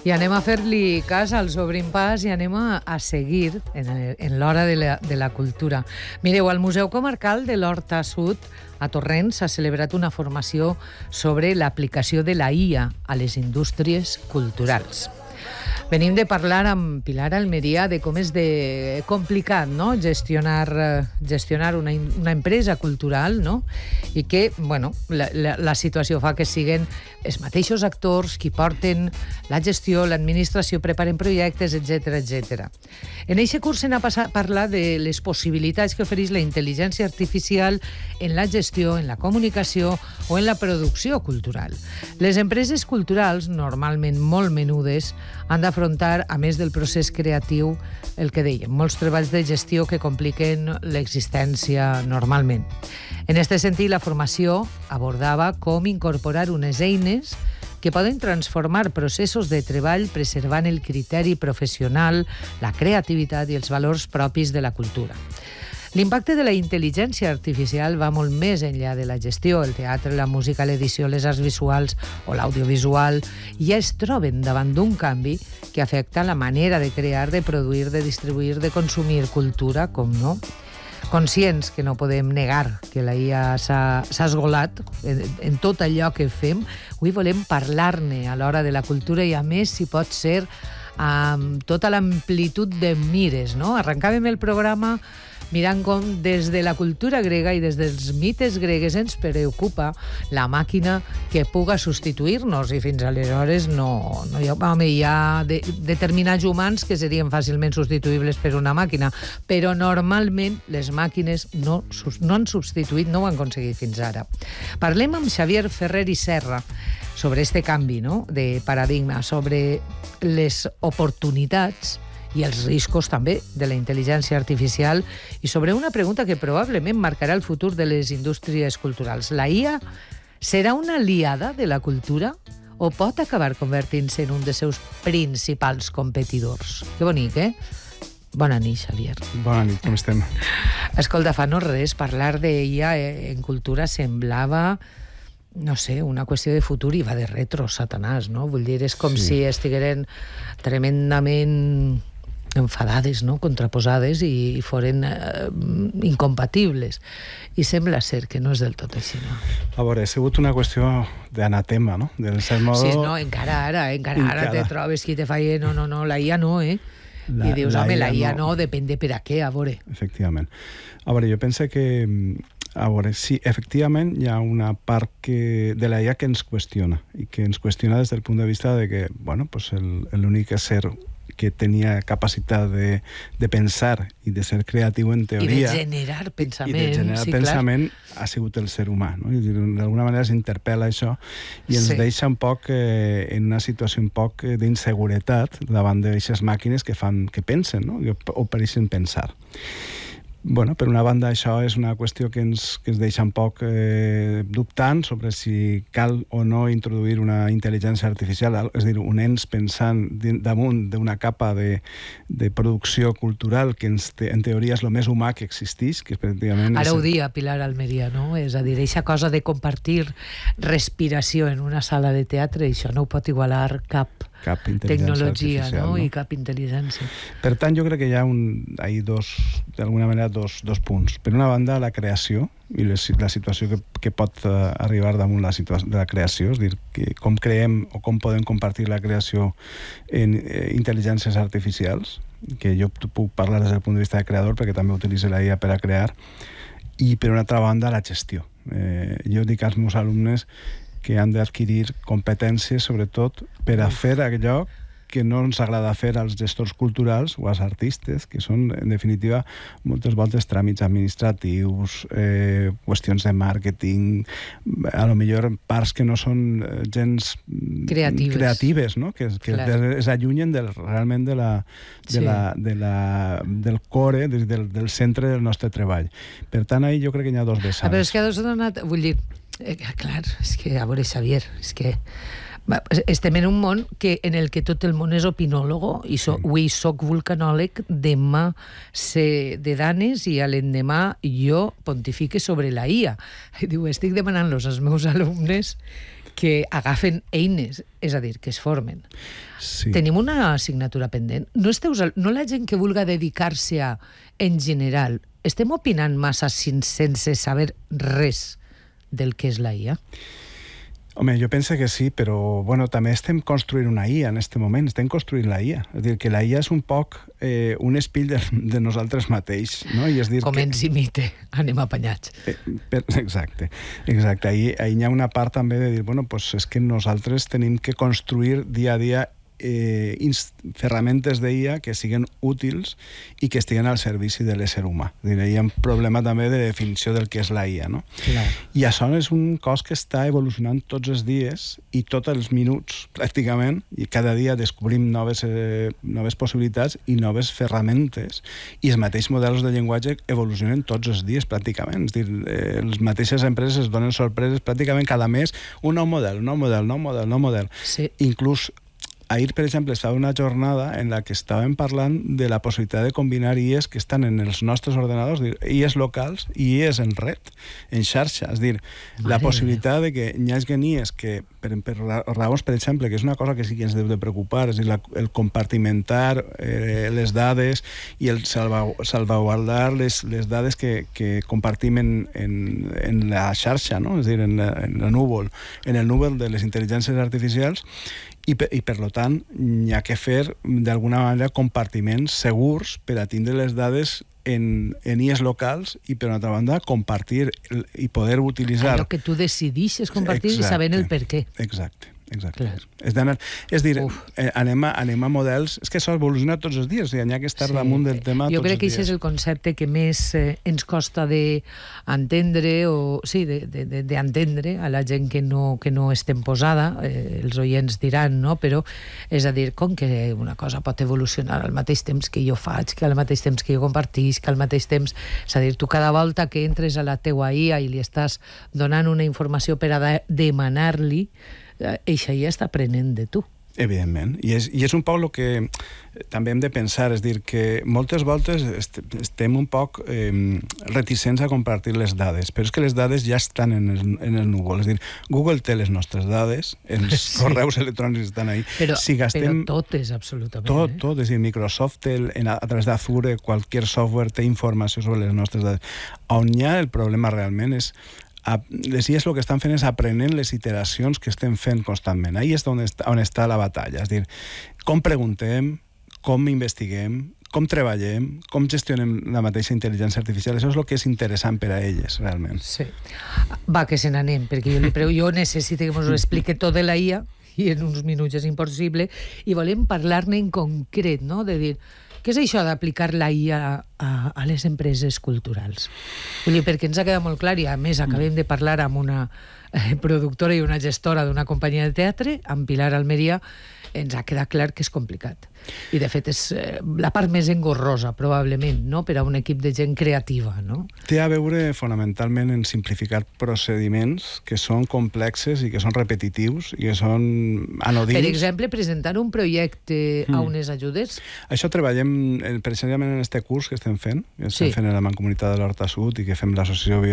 I anem a fer-li cas al S'Obrim Pas i anem a seguir en l'hora de la cultura. Mireu, al Museu Comarcal de l'Horta Sud, a Torrent, s'ha celebrat una formació sobre l'aplicació de la IA a les indústries culturals. Venim de parlar amb Pilar Almeria de com és de complicat, no?, gestionar una empresa cultural, no?, i que, bueno, la situació fa que siguen els mateixos actors qui porten la gestió, l'administració, preparen projectes, etc etc. En aquest curs s'ha parlat de les possibilitats que ofereix la intel·ligència artificial en la gestió, en la comunicació o en la producció cultural. Les empreses culturals, normalment molt menudes, han d'afrontar, a més del procés creatiu, el que dèiem, molts treballs de gestió que compliquen l'existència normalment. En aquest sentit, la formació abordava com incorporar unes eines que poden transformar processos de treball preservant el criteri professional, la creativitat i els valors propis de la cultura. L'impacte de la intel·ligència artificial va molt més enllà de la gestió. El teatre, la música, l'edició, les arts visuals o l'audiovisual ja es troben davant d'un canvi que afecta la manera de crear, de produir, de distribuir, de consumir cultura, com no. Conscients que no podem negar que la IA s'ha esgolat en tot allò que fem, avui volem parlar-ne a l'hora de la cultura i, a més, si pot ser, amb tota l'amplitud de mires, no? Arrencàvem el programa mirant com des de la cultura grega i des dels mites gregues ens preocupa la màquina que puga substituir-nos, i fins aleshores hi ha determinats humans que serien fàcilment substituïbles per una màquina, però normalment les màquines no han substituït, no ho han aconseguit fins ara. Parlem amb Xavier Ferrer i Serra sobre este canvi, no?, de paradigma, sobre les oportunitats i els riscos també de la intel·ligència artificial i sobre una pregunta que probablement marcarà el futur de les indústries culturals. La IA serà una aliada de la cultura o pot acabar convertint-se en un dels seus principals competidors? Que bonic, eh? Bona nit, Xavier. Bona nit, com estem? Escolta, fa no res, parlar d'IA en cultura semblava, no sé, una qüestió de futur i va de retro, Satanàs, no? Vull dir, és com si estigueren tremendament enfadades, no?, contraposades i foren incompatibles. I sembla ser que no és del tot així, no? A veure, ha sigut una qüestió d'anatema, no? Del cert modo... Sí, no, encara ara te trobes qui te faia no, la IA no, eh? I dius, home, la IA no, depèn de per a què, a veure. Efectivament. A veure, jo penso que... A veure, sí, efectivament hi ha una part de la IA que ens qüestiona, i que ens qüestiona des del punt de vista de que, bueno, pues l'únic ésser que tenia capacitat de pensar i de ser creatiu en teoria... I de generar pensament. I de generar pensament ha sigut el ser humà, no? D'alguna manera s'interpel·la això i ens deixa un poc en una situació un poc d'inseguretat davant d'aquestes màquines que pensen, no?, o pareixen pensar. Bueno, per una banda, això és una qüestió que ens deixa un poc dubtant sobre si cal o no introduir una intel·ligència artificial, és a dir, un ens pensant damunt d'una capa de producció cultural que en teoria és el més humà que existeix, que pràcticament... Ara ho dia Pilar Almeria, no? És a dir, aquesta cosa de compartir respiració en una sala de teatre, això no ho pot igualar cap tecnologia, no? I cap intel·ligència. Per tant, jo crec que hi ha d'alguna manera dos punts. Per una banda, la creació i la situació que pot arribar damunt de la creació, és a dir, com creem o com podem compartir la creació en intel·ligències artificials, que jo puc parlar des del punt de vista de creador perquè també utilitzo la IA per a crear, i per una altra banda, la gestió. Jo dic als meus alumnes que han d'adquirir competències, sobretot, per a fer allò que no ens agrada fer als gestors culturals o als artistes, que són, en definitiva, moltes voltes tràmits administratius, qüestions de màrqueting, a lo millor parts que no són gens creatives, no?, que es allunyen realment del core, del centre del nostre treball. Per tant, ahir jo crec que hi ha dos vessants. Però és que has donat... Vull dir, clar, és que, a veure, Xavier, és que estem en un món en el que tot el món és opinòlogo i avui soc vulcanòleg, demà sé de danes i a l'endemà jo pontifique sobre la IA. Diu, estic demanant-los als meus alumnes que agafen eines, és a dir, que es formen. Sí. Tenim una assignatura pendent. No la gent que vulga dedicar-se a, en general, estem opinant massa sense saber res del que és la IA? Home, jo penso que sí, però bueno, també estem construint una IA en aquest moment, estem construint la IA. És a dir, que la IA és un poc un espill de nosaltres mateix, no? I és dir com ens imite, anem apanyats. Exacte. Ahí hi ha una part també de dir, bueno, pues és que nosaltres tenim que construir dia a dia ferramentes d'IA que siguin útils i que estiguen al servici de l'ésser humà. Hi ha un problema també de definició del que és la IA, no? Clar. I això és un cos que està evolucionant tots els dies i tots els minuts, pràcticament, i cada dia descobrim noves possibilitats i noves ferramentes, i els mateixos models de llenguatge evolucionen tots els dies, pràcticament. És dir, les mateixes empreses donen sorpreses pràcticament cada mes, un nou model. Sí. Inclús ahir, per exemple, estava una jornada en la que estàvem parlant de la possibilitat de combinar IEs que estan en els nostres ordenadors, IEs locals i IEs en red, en xarxa. És dir, la possibilitat de que hi hagi IEs que, per raons, per exemple, que és una cosa que sí que ens deu de preocupar, és dir, el compartimentar les dades i el salvaguardar les dades que compartim en la xarxa, no? És dir, en el núvol de les intel·ligències artificials, i per tant hi ha que fer d'alguna manera compartiments segurs per a tindre les dades en IEs locals i, per una altra banda, compartir i poder utilitzar... Allò que tu decidixes compartir i sabent el per què. Exacte. Clar. És dir, anem a models... És que això evoluciona tots els dies, hi ha que estar damunt del tema tots els dies. Jo crec que aquest és el concepte que més ens costa d'entendre, d'entendre a la gent que no estem posada, els oients diran, no? Però és a dir, com que una cosa pot evolucionar al mateix temps que jo faig, que al mateix temps que jo compartís, que al mateix temps... És a dir, tu cada volta que entres a la teua IA i li estàs donant una informació per a demanar-li, eixa ja està aprenent de tu. Evidentment. I és un poc el que també hem de pensar, és dir, que moltes voltes estem un poc reticents a compartir les dades, però és que les dades ja estan en el núvol. És dir, Google té les nostres dades, els correus electrònics estan ahí. Però totes, absolutament. Tot. És dir, Microsoft té, a través d'Azure, qualsevol software té informació sobre les nostres dades. On hi ha el problema realment és les IAs el que estan fent és aprenent les iteracions que estem fent constantment. Ahí és on està la batalla. És dir, com preguntem, com investiguem, com treballem, com gestionem la mateixa intel·ligència artificial. Això és el que és interessant per a elles, realment. Sí. Va, que se n'anem, perquè jo necessito que ens ho expliqui tot de la IA i en uns minuts és impossible, i volem parlar-ne en concret, no? De dir, què és això d'aplicar la IA a les empreses culturals? Vull dir, perquè ens ha quedat molt clar, i a més acabem de parlar amb una productora i una gestora d'una companyia de teatre, amb Pilar Almeria, ens ha quedat clar que és complicat. I, de fet, és la part més engorrosa, probablement, no? Per a un equip de gent creativa, no? Té a veure, fonamentalment, en simplificar procediments que són complexes i que són repetitius i que són anodins. Per exemple, presentar un projecte a unes ajudes? Això treballem precisament en aquest curs que estem fent, en la Mancomunitat de l'Horta Sud i que fem l'associació